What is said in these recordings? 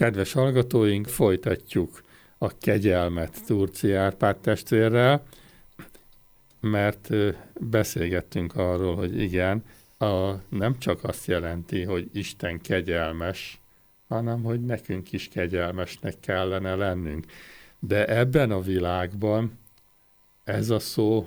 Kedves hallgatóink, folytatjuk a kegyelmet Turczi Árpád testvérrel, mert beszélgettünk arról, hogy igen, nem csak azt jelenti, hogy Isten kegyelmes, hanem hogy nekünk is kegyelmesnek kellene lennünk. De ebben a világban ez a szó,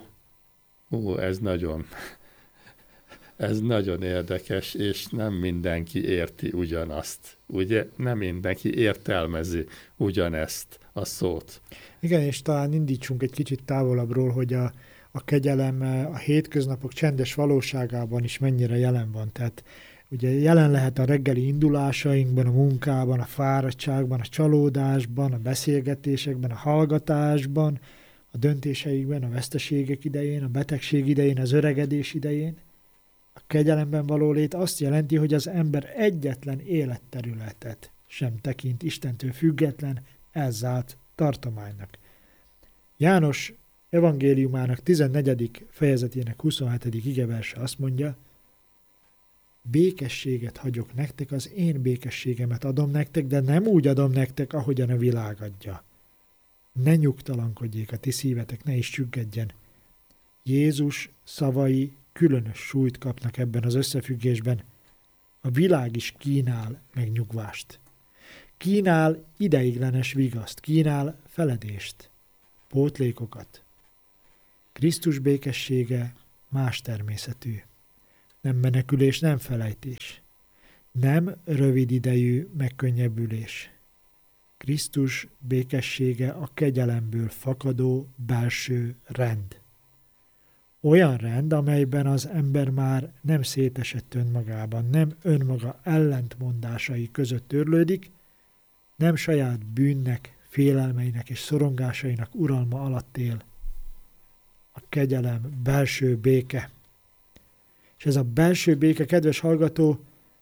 ez nagyon érdekes, és nem mindenki érti ugyanazt. Ugye? Nem mindenki értelmezi ugyanezt a szót. Igen, és talán indítsunk egy kicsit távolabbról, hogy a kegyelem a hétköznapok csendes valóságában is mennyire jelen van. Tehát ugye jelen lehet a reggeli indulásainkban, a munkában, a fáradtságban, a csalódásban, a beszélgetésekben, a hallgatásban, a döntéseikben, a veszteségek idején, a betegség idején, az öregedés idején. A kegyelemben való lét azt jelenti, hogy az ember egyetlen életterületet sem tekint Istentől független, elzárt tartománynak. János evangéliumának 14. fejezetének 27. igeverse azt mondja: békességet hagyok nektek, az én békességemet adom nektek, de nem úgy adom nektek, ahogyan a világ adja. Ne nyugtalankodjék a ti szívetek, ne is csüggedjen. Jézus szavai különös súlyt kapnak ebben az összefüggésben. A világ is kínál megnyugvást. Kínál ideiglenes vigaszt, kínál feledést, pótlékokat. Krisztus békessége más természetű. Nem menekülés, nem felejtés. Nem rövid idejű megkönnyebbülés. Krisztus békessége a kegyelemből fakadó belső rend. Olyan rend, amelyben az ember már nem szétesett önmagában, nem önmaga ellentmondásai között törlődik, nem saját bűnnek, félelmeinek és szorongásainak uralma alatt él. A kegyelem belső béke. És ez a belső béke, kedves hallgató,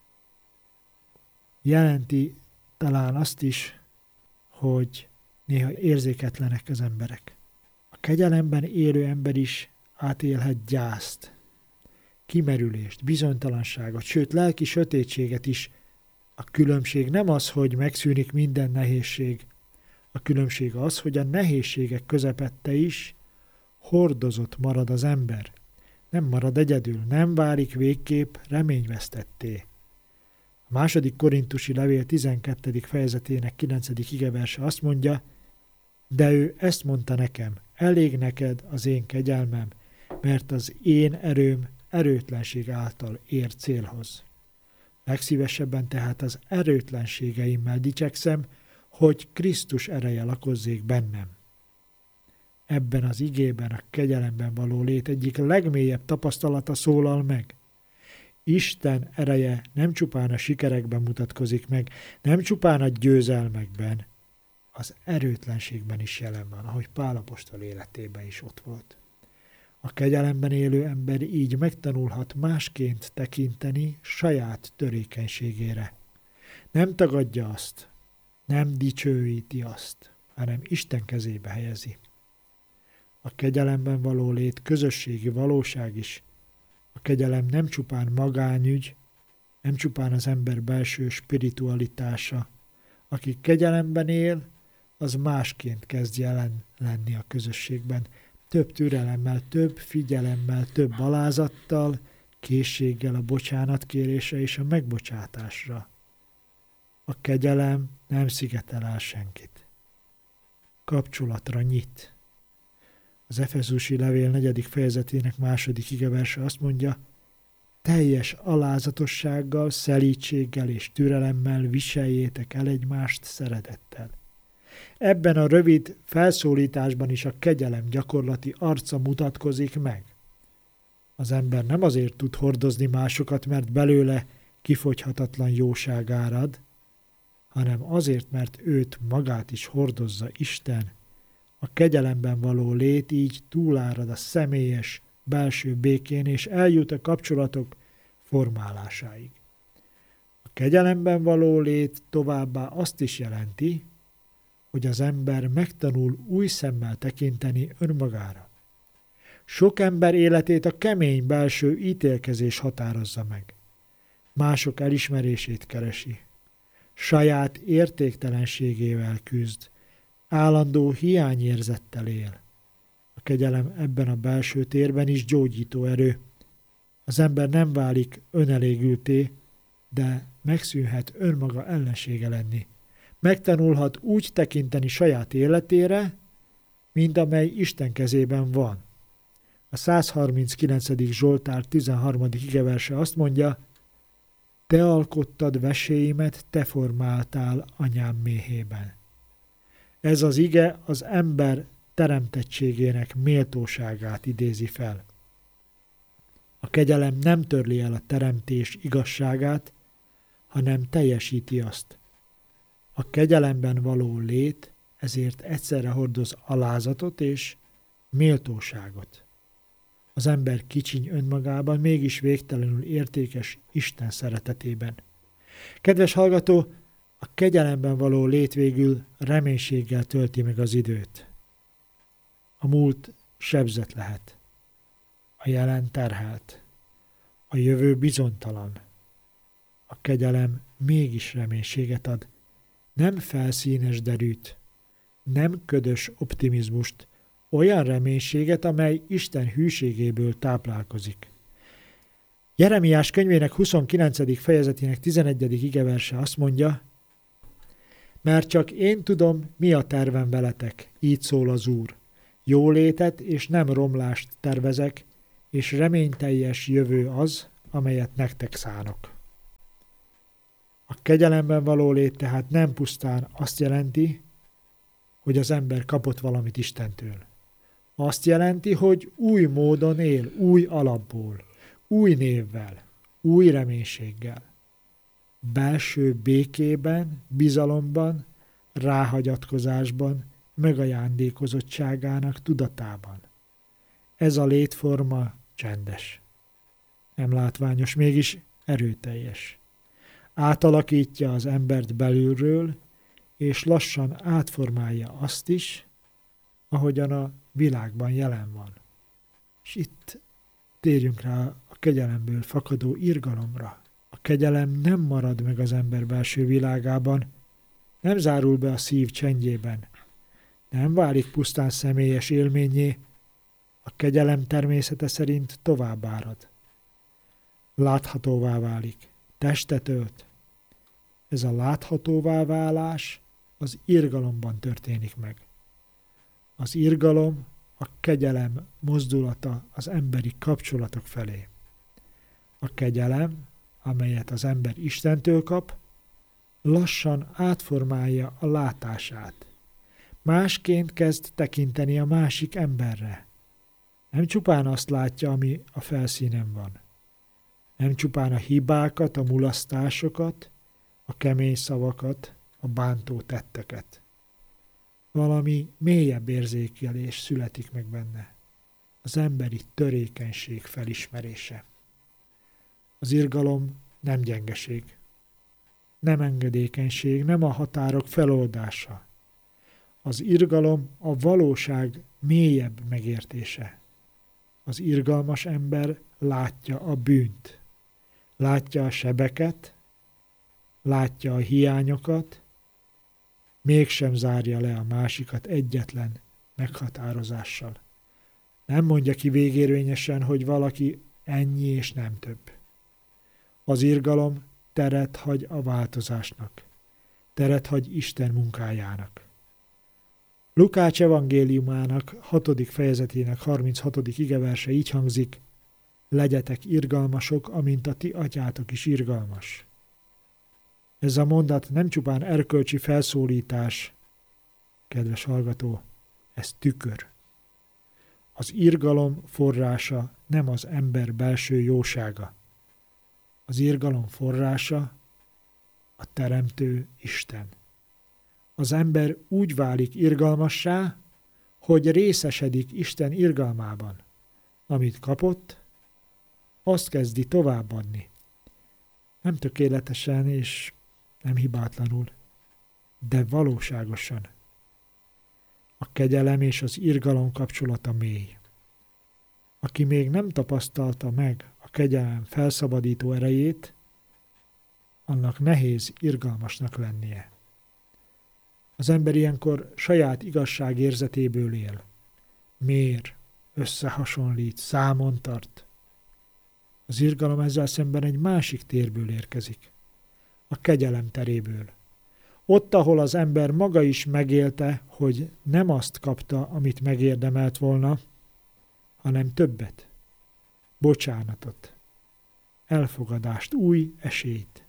jelenti talán azt is, hogy néha érzéketlenek az emberek. A kegyelemben élő ember is átélhet gyászt, kimerülést, bizonytalanságot, sőt lelki sötétséget is. A különbség nem az, hogy megszűnik minden nehézség. A különbség az, hogy a nehézségek közepette is hordozott marad az ember. Nem marad egyedül, nem válik végképp reményvesztetté. A 2. Korintusi levél 12. fejezetének 9. igeverse azt mondja: de ő ezt mondta nekem: elég neked az én kegyelmem, mert az én erőm erőtlenség által ér célhoz. Legszívesebben tehát az erőtlenségeimmel dicsekszem, hogy Krisztus ereje lakozzék bennem. Ebben az igében a kegyelemben való lét egyik legmélyebb tapasztalata szólal meg. Isten ereje nem csupán a sikerekben mutatkozik meg, nem csupán a győzelmekben, az erőtlenségben is jelen van, ahogy Pál apostol életében is ott volt. A kegyelemben élő ember így megtanulhat másként tekinteni saját törékenységére. Nem tagadja azt, nem dicsőíti azt, hanem Isten kezébe helyezi. A kegyelemben való lét közösségi valóság is. A kegyelem nem csupán magányügy, nem csupán az ember belső spiritualitása. Aki kegyelemben él, az másként kezd jelen lenni a közösségben. Több türelemmel, több figyelemmel, több alázattal, készséggel a bocsánatkérésre és a megbocsátásra. A kegyelem nem szigetel el senkit. Kapcsolatra nyit. Az Efezusi levél 4. fejezetének 2. igeverse azt mondja: teljes alázatossággal, szelídséggel és türelemmel viseljétek el egymást szeretettel. Ebben a rövid felszólításban is a kegyelem gyakorlati arca mutatkozik meg. Az ember nem azért tud hordozni másokat, mert belőle kifogyhatatlan jóság árad, hanem azért, mert őt magát is hordozza Isten. A kegyelemben való lét így túlárad a személyes, belső békén, és eljut a kapcsolatok formálásáig. A kegyelemben való lét továbbá azt is jelenti, hogy az ember megtanul új szemmel tekinteni önmagára. Sok ember életét a kemény belső ítélkezés határozza meg. Mások elismerését keresi. saját értéktelenségével küzd, állandó hiányérzettel él. A kegyelem ebben a belső térben is gyógyító erő. Az ember nem válik önelégülté, de megszűnhet önmaga ellensége lenni. Megtanulhat úgy tekinteni saját életére, mint amely Isten kezében van. A 139. Zsoltár 13. igeverse azt mondja, te alkottad veséimet, te formáltál anyám méhében. Ez az ige az ember teremtettségének méltóságát idézi fel. A kegyelem nem törli el a teremtés igazságát, hanem teljesíti azt. A kegyelemben való lét ezért egyszerre hordoz alázatot és méltóságot. Az ember kicsiny önmagában, mégis végtelenül értékes Isten szeretetében. Kedves hallgató, a kegyelemben való lét végül reménységgel tölti meg az időt. A múlt sebzett lehet, a jelen terhelt, a jövő bizonytalan. A kegyelem mégis reménységet ad, nem felszínes derűt, nem ködös optimizmust, olyan reménységet, amely Isten hűségéből táplálkozik. Jeremiás könyvének 29. fejezetének 11. igeverse azt mondja, mert csak én tudom, mi a tervem veletek, így szól az Úr. Jólétet és nem romlást tervezek, és reményteljes jövő az, amelyet nektek szánok. A kegyelemben való lét tehát nem pusztán azt jelenti, hogy az ember kapott valamit Istentől. Azt jelenti, hogy új módon él, új alapból, új névvel, új reménységgel. Belső békében, bizalomban, ráhagyatkozásban, megajándékozottságának tudatában. Ez a létforma csendes. Nem látványos, mégis erőteljes. Átalakítja az embert belülről, és lassan átformálja azt is, ahogyan a világban jelen van. És itt térjünk rá a kegyelemből fakadó irgalomra. A kegyelem nem marad meg az ember belső világában, nem zárul be a szív csendjében, nem válik pusztán személyes élményé, a kegyelem természete szerint tovább árad. Láthatóvá válik, testet ölt. Ez a láthatóvá válás az irgalomban történik meg. Az irgalom a kegyelem mozdulata az emberi kapcsolatok felé. A kegyelem, amelyet az ember Istentől kap, lassan átformálja a látását. Másként kezd tekinteni a másik emberre. Nem csupán azt látja, ami a felszínen van. Nem csupán a hibákat, a mulasztásokat, a kemény szavakat, a bántó tetteket. Valami mélyebb érzékelés születik meg benne. Az emberi törékenység felismerése. Az irgalom nem gyengeség, nem engedékenység, nem a határok feloldása. Az irgalom a valóság mélyebb megértése. Az irgalmas ember látja a bűnt, látja a sebeket, látja a hiányokat, mégsem zárja le a másikat egyetlen meghatározással. Nem mondja ki végérvényesen, hogy valaki ennyi és nem több. Az irgalom teret hagy a változásnak, teret hagy Isten munkájának. Lukács evangéliumának 6. fejezetének 36. igeverse így hangzik, legyetek irgalmasok, amint a ti atyátok is irgalmas. Ez a mondat nem csupán erkölcsi felszólítás, kedves hallgató, ez tükör. Az irgalom forrása nem az ember belső jósága. Az irgalom forrása a teremtő Isten. Az ember úgy válik irgalmassá, hogy részesedik Isten irgalmában. Amit kapott, azt kezdi továbbadni. Nem tökéletesen és nem hibátlanul, de valóságosan. A kegyelem és az irgalom kapcsolata mély. Aki még nem tapasztalta meg a kegyelem felszabadító erejét, annak nehéz irgalmasnak lennie. Az ember ilyenkor saját igazságérzetéből él. Mér, összehasonlít, számon tart. Az irgalom ezzel szemben egy másik térből érkezik. A kegyelem teréből. Ott, ahol az ember maga is megélte, hogy nem azt kapta, amit megérdemelt volna, hanem többet. Bocsánatot. Elfogadást, új esélyt.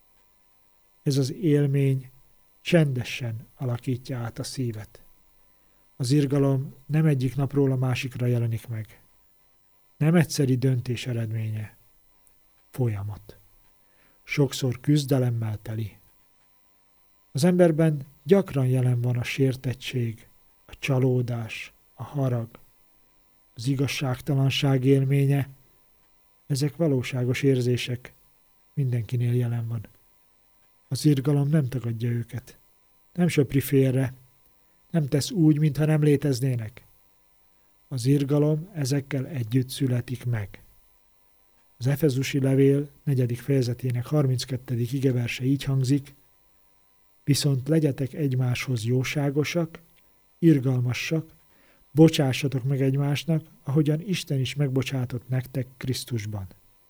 Ez az élmény csendesen alakítja át a szívet. Az irgalom nem egyik napról a másikra jelenik meg. Nem egyszeri döntés eredménye. Folyamat. Sokszor küzdelemmel teli. Az emberben gyakran jelen van a sértettség, a csalódás, a harag, az igazságtalanság élménye. Ezek valóságos érzések, mindenkinél jelen van. Az irgalom nem tagadja őket, nem söpri félre, nem tesz úgy, mintha nem léteznének. Az irgalom ezekkel együtt születik meg. Az Efezusi levél 4. fejezetének 32. igeverse így hangzik: viszont legyetek egymáshoz jóságosak, irgalmasak, bocsássatok meg egymásnak, ahogyan Isten is megbocsátott nektek Krisztusban.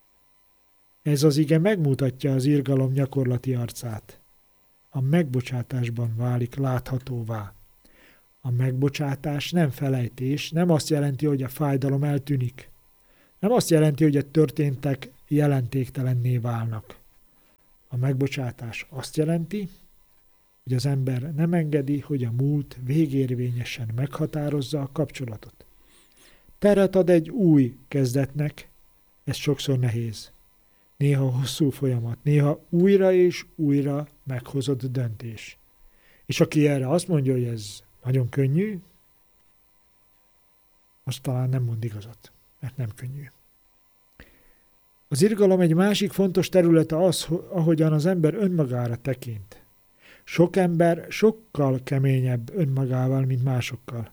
Ez az ige megmutatja az irgalom gyakorlati arcát. A megbocsátásban válik láthatóvá. A megbocsátás nem felejtés, nem azt jelenti, hogy a fájdalom eltűnik. Nem azt jelenti, hogy a történtek jelentéktelenné válnak. A megbocsátás azt jelenti, hogy az ember nem engedi, hogy a múlt végérvényesen meghatározza a kapcsolatot. Teret ad egy új kezdetnek, ez sokszor nehéz. Néha hosszú folyamat, néha újra és újra meghozott döntés. És aki erre azt mondja, hogy ez nagyon könnyű, az talán nem mond igazat, mert nem könnyű. Az irgalom egy másik fontos területe az, ahogyan az ember önmagára tekint. Sok ember sokkal keményebb önmagával, mint másokkal.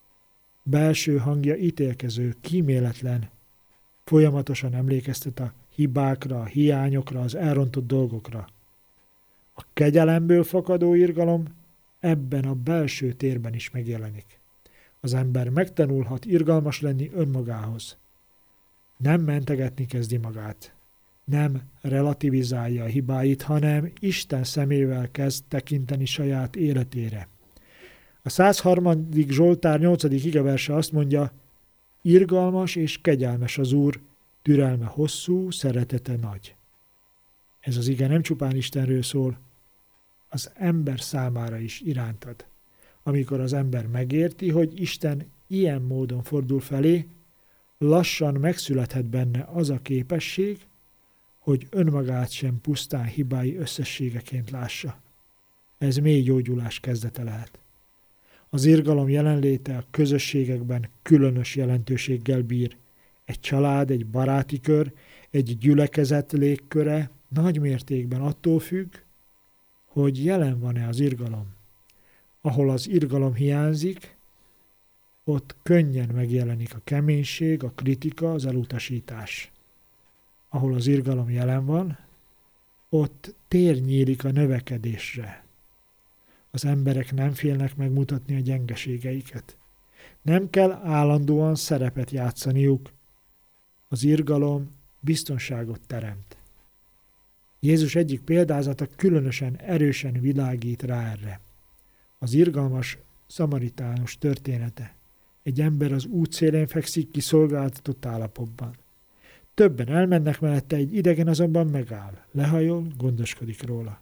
Belső hangja ítélkező, kíméletlen, folyamatosan emlékeztet a hibákra, a hiányokra, az elrontott dolgokra. A kegyelemből fakadó irgalom ebben a belső térben is megjelenik. Az ember megtanulhat irgalmas lenni önmagához. Nem mentegetni kezdi magát. Nem relativizálja a hibáit, hanem Isten szemével kezd tekinteni saját életére. A 103. Zsoltár 8. igeverse azt mondja: irgalmas és kegyelmes az Úr, türelme hosszú, szeretete nagy. Ez az ige nem csupán Istenről szól, az ember számára is irántad. Amikor az ember megérti, hogy Isten ilyen módon fordul felé, lassan megszülethet benne az a képesség, hogy önmagát sem pusztán hibái összességeként lássa. Ez mély gyógyulás kezdete lehet. Az irgalom jelenléte a közösségekben különös jelentőséggel bír. Egy család, egy baráti kör, egy gyülekezet légköre nagy mértékben attól függ, hogy jelen van-e az irgalom. Ahol az irgalom hiányzik, ott könnyen megjelenik a keménység, a kritika, az elutasítás. Ahol az irgalom jelen van, ott tér nyílik a növekedésre. Az emberek nem félnek megmutatni a gyengeségeiket. Nem kell állandóan szerepet játszaniuk. Az irgalom biztonságot teremt. Jézus egyik példázata különösen erősen világít rá erre. Az irgalmas szamaritánus története. Egy ember az útszélén fekszik kiszolgáltatott állapotban. Többen elmennek mellette, egy idegen azonban megáll, lehajol, gondoskodik róla.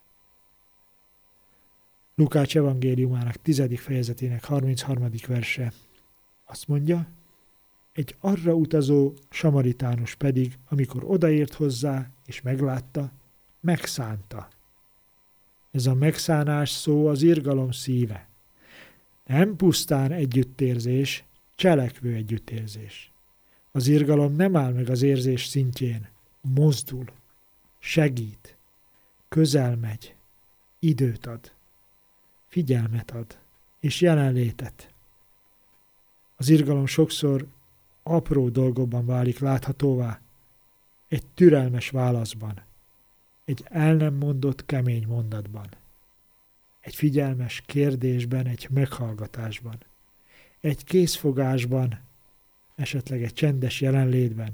Lukács evangéliumának 10. fejezetének 33. verse azt mondja: egy arra utazó samaritánus pedig, amikor odaért hozzá és meglátta, megszánta. Ez a megszánás szó az irgalom szíve. Nem pusztán együttérzés, cselekvő együttérzés. Az irgalom nem áll meg az érzés szintjén, mozdul, segít, közel megy, időt ad, figyelmet ad, és jelenlétet. Az irgalom sokszor apró dolgokban válik láthatóvá, egy türelmes válaszban, egy el nem mondott kemény mondatban, egy figyelmes kérdésben, egy meghallgatásban, egy készfogásban, esetleg egy csendes jelenlétben.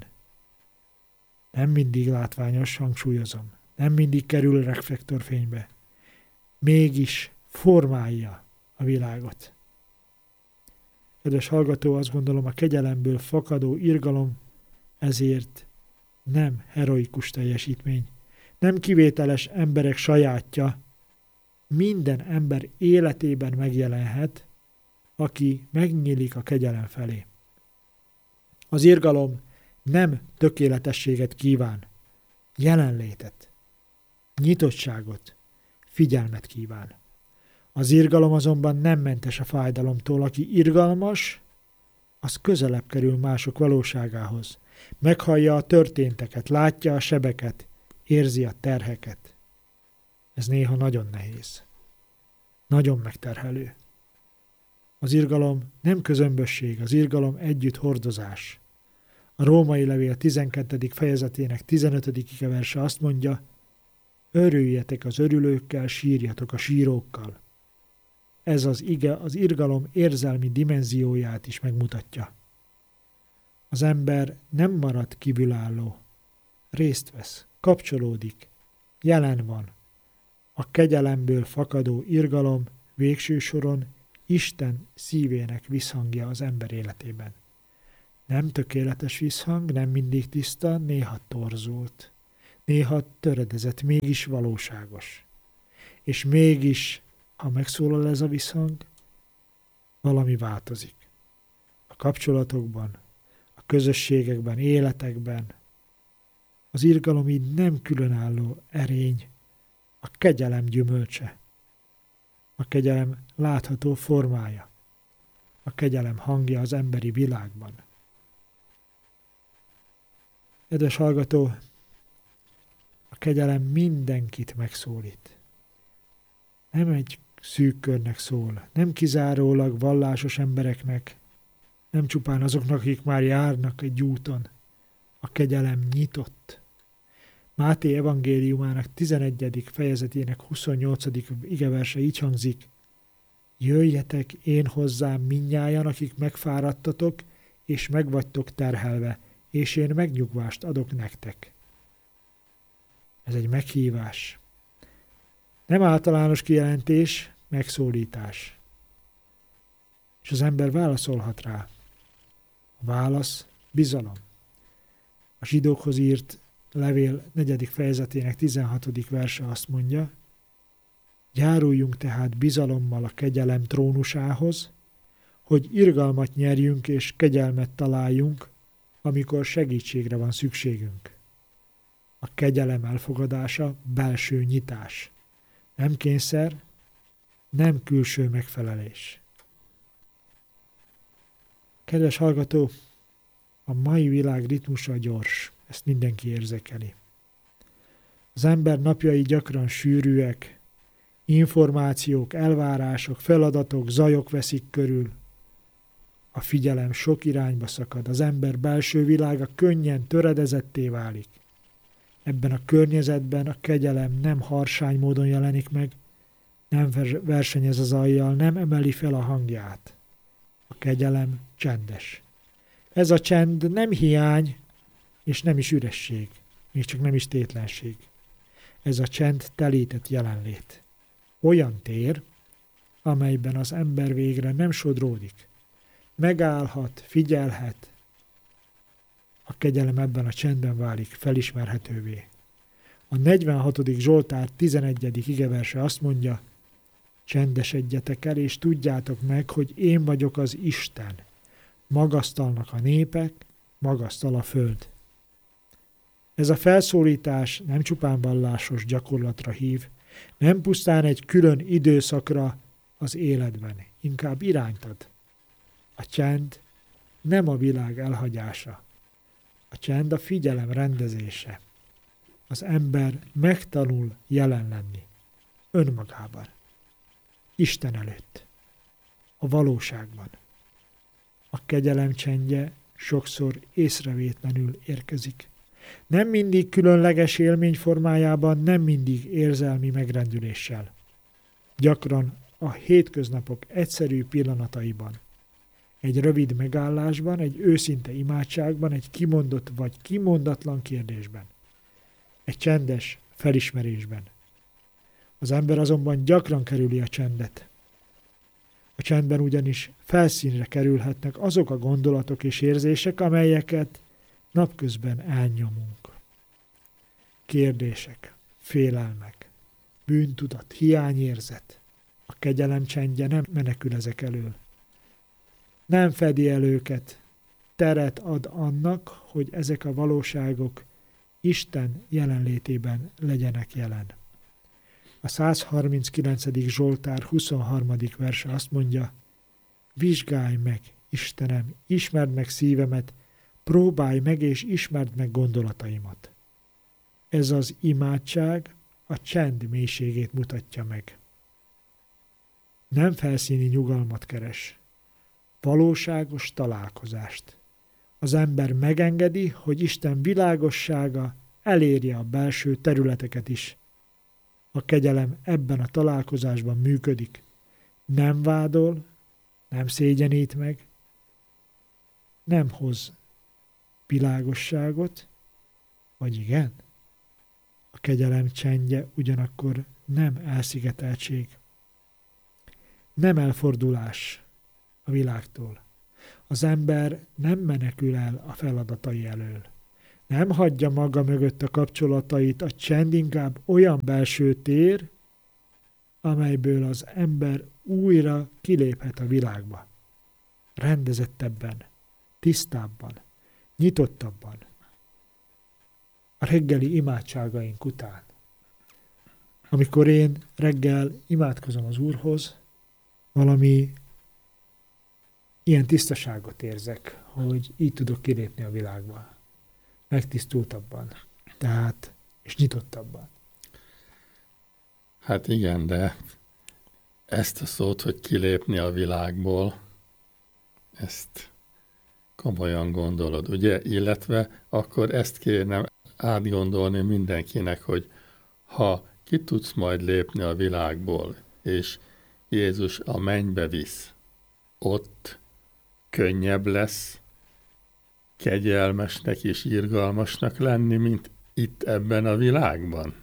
Nem mindig látványos, hangsúlyozom, nem mindig kerül reflektorfénybe, mégis formálja a világot. Kedves hallgató, azt gondolom, a kegyelemből fakadó irgalom ezért nem heroikus teljesítmény, nem kivételes emberek sajátja, minden ember életében megjelenhet, aki megnyílik a kegyelem felé. Az irgalom nem tökéletességet kíván, jelenlétet, nyitottságot, figyelmet kíván. Az irgalom azonban nem mentes a fájdalomtól. Aki irgalmas, az közelebb kerül mások valóságához. Meghallja a történteket, látja a sebeket, érzi a terheket. Ez néha nagyon nehéz. Nagyon megterhelő. Az irgalom nem közömbösség, az irgalom együtt hordozás. A Római Levél 12. fejezetének 15. verse azt mondja, örüljetek az örülőkkel, sírjatok a sírókkal. Ez az ige az irgalom érzelmi dimenzióját is megmutatja. Az ember nem marad kívülálló, részt vesz, kapcsolódik, jelen van. A kegyelemből fakadó irgalom végső soron Isten szívének visszhangja az ember életében. Nem tökéletes visszhang, nem mindig tiszta, néha torzult, néha töredezett, mégis valóságos. És mégis, ha megszólal ez a visszhang, valami változik. A kapcsolatokban, a közösségekben, életekben. Az irgalom így nem különálló erény, a kegyelem gyümölcse. A kegyelem látható formája. A kegyelem hangja az emberi világban. Kedves hallgató, a kegyelem mindenkit megszólít. Nem egy szűk körnek szól, nem kizárólag vallásos embereknek, nem csupán azoknak, akik már járnak egy úton. A kegyelem nyitott. Máté evangéliumának 11. fejezetének 28. igeverse így hangzik, jöjjetek én hozzám mindnyájan, akik megfáradtatok, és megvagytok terhelve, és én megnyugvást adok nektek. Ez egy meghívás. Nem általános kijelentés, megszólítás. És az ember válaszolhat rá. A válasz bizalom. A zsidókhoz írt levél 4. fejezetének 16. verse azt mondja, járuljunk tehát bizalommal a kegyelem trónusához, hogy irgalmat nyerjünk és kegyelmet találjunk, amikor segítségre van szükségünk. A kegyelem elfogadása belső nyitás. Nem kényszer, nem külső megfelelés. Kedves hallgató, a mai világ ritmusa gyors, ezt mindenki érzékeli. Az ember napjai gyakran sűrűek, információk, elvárások, feladatok, zajok veszik körül. A figyelem sok irányba szakad, az ember belső világa könnyen töredezetté válik. Ebben a környezetben a kegyelem nem harsány módon jelenik meg, nem versenyez az ajjal, nem emeli fel a hangját. A kegyelem csendes. Ez a csend nem hiány, és nem is üresség, még csak nem is tétlenség. Ez a csend telített jelenlét. Olyan tér, amelyben az ember végre nem sodródik. Megállhat, figyelhet. A kegyelem ebben a csendben válik felismerhetővé. A 46. Zsoltár 11. igeverse azt mondja, csendesedjetek el, és tudjátok meg, hogy én vagyok az Isten. Magasztalnak a népek, magasztal a föld. Ez a felszólítás nem csupán vallásos gyakorlatra hív, nem pusztán egy külön időszakra az életben, inkább irányt ad. A csend nem a világ elhagyása. A csend a figyelem rendezése. Az ember megtanul jelen lenni. Önmagában. Isten előtt. A valóságban. A kegyelem csendje sokszor észrevétlenül érkezik. Nem mindig különleges élmény formájában, nem mindig érzelmi megrendüléssel. Gyakran a hétköznapok egyszerű pillanataiban. Egy rövid megállásban, egy őszinte imádságban, egy kimondott vagy kimondatlan kérdésben. Egy csendes felismerésben. Az ember azonban gyakran kerüli a csendet. A csendben ugyanis felszínre kerülhetnek azok a gondolatok és érzések, amelyeket napközben elnyomunk. Kérdések, félelmek, bűntudat, hiányérzet. A kegyelem csendje nem menekül ezek elől. Nem fedi el őket, teret ad annak, hogy ezek a valóságok Isten jelenlétében legyenek jelen. A 139. Zsoltár 23. verse azt mondja: vizsgálj meg, Istenem, ismerd meg szívemet, próbálj meg és ismerd meg gondolataimat. Ez az imádság a csend mélységét mutatja meg. Nem felszíni nyugalmat keres, valóságos találkozást. Az ember megengedi, hogy Isten világossága elérje a belső területeket is. A kegyelem ebben a találkozásban működik. Nem vádol, nem szégyenít meg, nem hoz világosságot, vagy igen? A kegyelem csendje ugyanakkor nem elszigeteltség. Nem elfordulás a világtól. Az ember nem menekül el a feladatai elől. Nem hagyja maga mögött a kapcsolatait, a csend inkább olyan belső tér, amelyből az ember újra kiléphet a világba. Rendezettebben, tisztábban, nyitottabban. A reggeli imádságaink után. Amikor én reggel imádkozom az Úrhoz, valami ilyen tisztaságot érzek, hogy így tudok kilépni a világba. Megtisztultabban, tehát, és nyitottabban. Hát igen, de ezt a szót, hogy kilépni a világból, ezt komolyan gondolod, ugye? Illetve akkor ezt kéne átgondolni mindenkinek, hogy ha ki tudsz majd lépni a világból, és Jézus a mennybe visz, ott könnyebb lesz kegyelmesnek és irgalmasnak lenni, mint itt ebben a világban?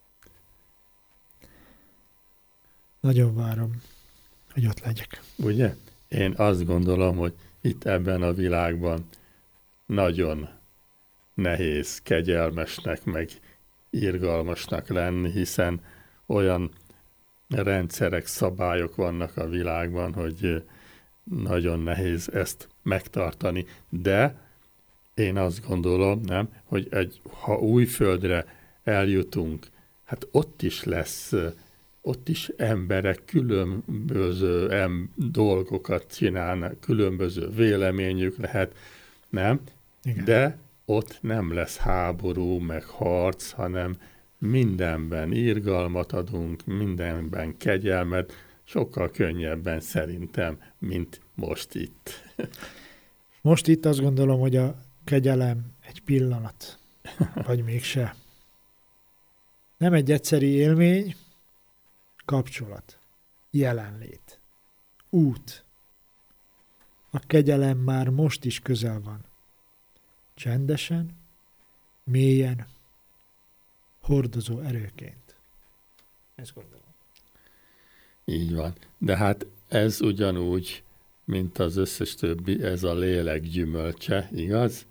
Nagyon várom, hogy ott legyek. Ugye? Én azt gondolom, hogy itt ebben a világban nagyon nehéz kegyelmesnek, meg irgalmasnak lenni, hiszen olyan rendszerek, szabályok vannak a világban, hogy nagyon nehéz ezt megtartani. De én azt gondolom, hogy ha új földre eljutunk, hát ott is lesz, ott is emberek különböző dolgokat csinálnak, különböző véleményük lehet, nem? Igen. De ott nem lesz háború, meg harc, hanem mindenben irgalmat adunk, mindenben kegyelmet, sokkal könnyebben szerintem, mint most itt. Most itt azt gondolom, hogy a kegyelem egy pillanat, vagy mégse. Nem egy egyszeri élmény, kapcsolat, jelenlét, út. A kegyelem már most is közel van. Csendesen, mélyen, hordozó erőként. Ezt gondolom. Így van. De hát ez ugyanúgy, mint az összes többi, ez a lélek gyümölcse, igaz?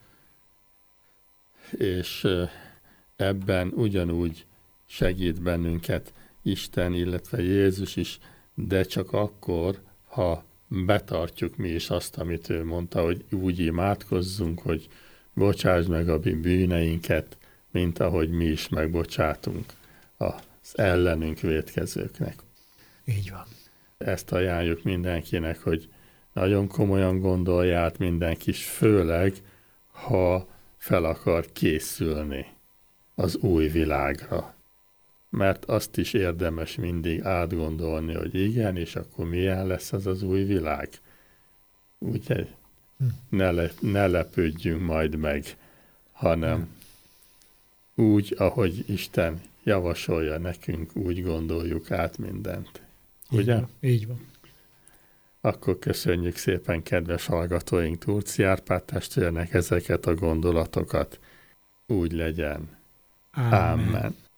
És ebben ugyanúgy segít bennünket Isten, illetve Jézus is, de csak akkor, ha betartjuk mi is azt, amit ő mondta, hogy úgy imádkozzunk, hogy bocsásd meg a mi bűneinket, mint ahogy mi is megbocsátunk az ellenünk vétkezőknek. Így van. Ezt ajánljuk mindenkinek, hogy nagyon komolyan gondolja át mindenki, is főleg, ha fel akar készülni az új világra. Mert azt is érdemes mindig átgondolni, hogy igen, és akkor milyen lesz az az új világ. Úgyhogy ne lepődjünk majd meg, hanem úgy, ahogy Isten javasolja nekünk, úgy gondoljuk át mindent. Ugye? Így van. Akkor köszönjük szépen kedves hallgatóink Turci Árpád testvérnek ezeket a gondolatokat. Úgy legyen. Ámen. Amen.